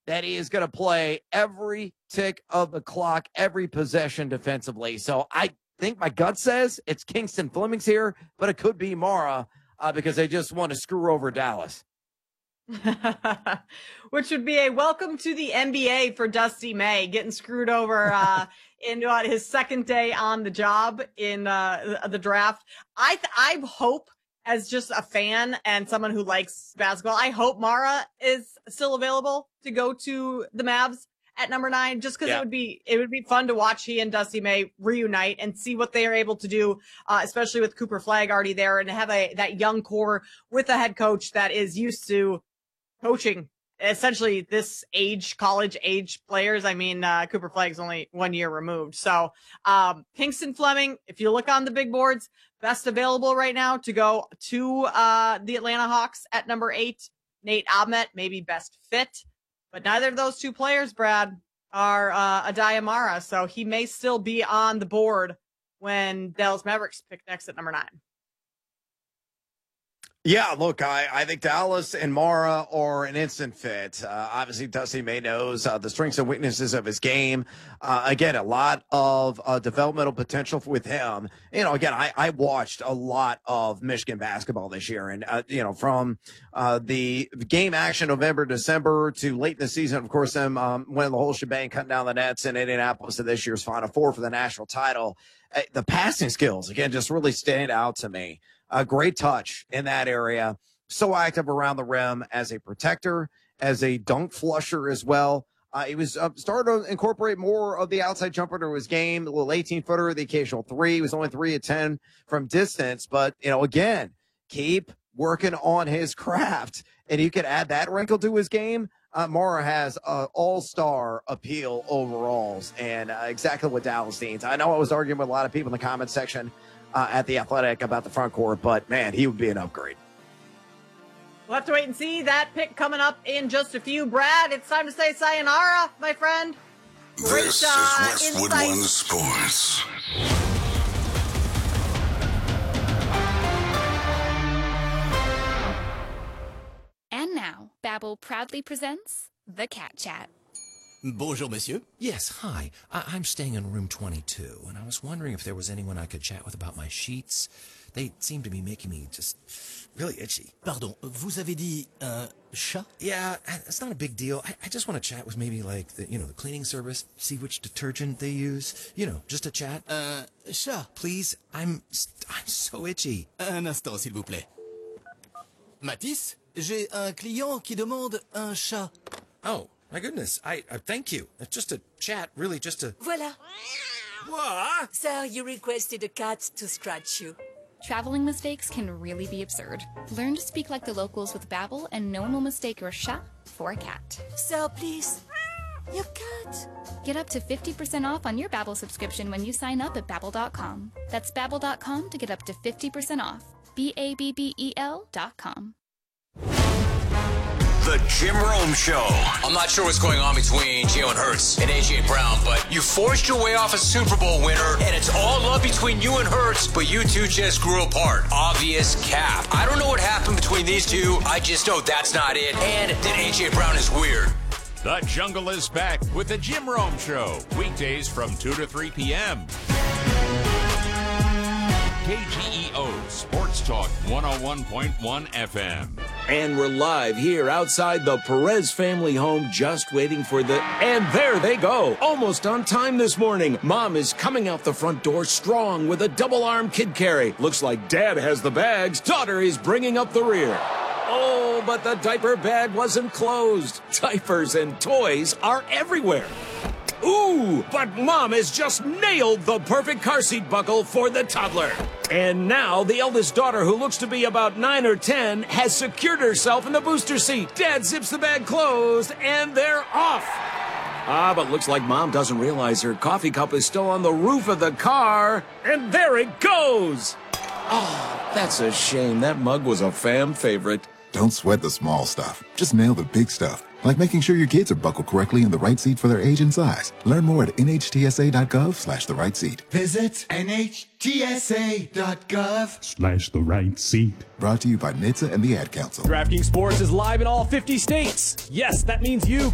that he is going to play every tick of the clock, every possession defensively. So I think my gut says it's Kingston Flemings here, but it could be Mara because they just want to screw over Dallas. Which would be a welcome to the NBA for Dusty May, getting screwed over in his second day on the job in the draft. I hope, as just a fan and someone who likes basketball, I hope Mara is still available to go to the Mavs at number 9, just because it would be fun to watch he and Dusty May reunite and see what they are able to do, especially with Cooper Flagg already there, and have that young core with a head coach that is used to coaching essentially this college age players. I mean, Cooper Flagg's only 1 year removed. So, Kingston Fleming, if you look on the big boards, best available right now to go to, the Atlanta Hawks at number 8. Nate Ahmet, maybe best fit, but neither of those two players, Brad, are, Adaya Mara. So he may still be on the board when Dallas Mavericks pick next at number 9. Yeah, look, I think Dallas and Mara are an instant fit. Obviously, Dusty May knows the strengths and weaknesses of his game. Again, a lot of developmental potential with him. Again, I watched a lot of Michigan basketball this year. And, from the game action November, December to late in the season, of course, them winning the whole shebang, cutting down the nets in Indianapolis to this year's Final Four for the national title. The passing skills, again, just really stand out to me. A great touch in that area. So active around the rim as a protector, as a dunk flusher as well. He was starting to incorporate more of the outside jumper to his game, a little 18-footer, the occasional 3. He was only 3 of 10 from distance. But, again, keep working on his craft. And you could add that wrinkle to his game. Mara has all-star appeal overalls and exactly what Dallas needs. I know I was arguing with a lot of people in the comment section at The Athletic about the front court, but, man, he would be an upgrade. We'll have to wait and see that pick coming up in just a few. Brad, it's time to say sayonara, my friend. This is Westwood One Sports. And now, Babbel proudly presents The Cat Chat. Bonjour, monsieur. Yes, hi. I'm staying in room 22, and I was wondering if there was anyone I could chat with about my sheets. They seem to be making me just really itchy. Pardon, vous avez dit chat? Yeah, it's not a big deal. I just want to chat with maybe like the cleaning service, see which detergent they use. Just a chat. Chat. Please, I'm so itchy. Un instant, s'il vous plaît. Matisse, j'ai un client qui demande un chat. Oh. My goodness, I thank you. It's just a chat, really just a... Voila. What? Sir, you requested a cat to scratch you. Traveling mistakes can really be absurd. Learn to speak like the locals with Babbel, and no one will mistake your chat for a cat. Sir, please. Your cat. Get up to 50% off on your Babbel subscription when you sign up at Babbel.com. That's Babbel.com to get up to 50% off. Babbel.com. The Jim Rome Show. I'm not sure what's going on between Jalen Hurts and A.J. Brown, but you forced your way off a Super Bowl winner, and it's all love between you and Hurts, but you two just grew apart. Obvious cap. I don't know what happened between these two. I just know that's not it, and that A.J. Brown is weird. The Jungle is back with the Jim Rome Show. Weekdays from 2 to 3 p.m. KGEO Sports Talk 101.1 FM. And we're live here outside the Perez family home, just waiting for and there they go. Almost on time this morning. Mom is coming out the front door strong with a double-arm kid carry. Looks like Dad has the bags. Daughter is bringing up the rear. Oh, but the diaper bag wasn't closed. Diapers and toys are everywhere. Ooh, but Mom has just nailed the perfect car seat buckle for the toddler. And now the eldest daughter, who looks to be about 9 or 10, has secured herself in the booster seat. Dad zips the bag closed, and they're off. But looks like Mom doesn't realize her coffee cup is still on the roof of the car. And there it goes. Oh, that's a shame. That mug was a fam favorite. Don't sweat the small stuff. Just nail the big stuff. Like making sure your kids are buckled correctly in the right seat for their age and size. Learn more at nhtsa.gov/the right seat. Visit nhtsa.gov/the right seat. Brought to you by NHTSA and the Ad Council. DraftKings Sports is live in all 50 states. Yes, that means you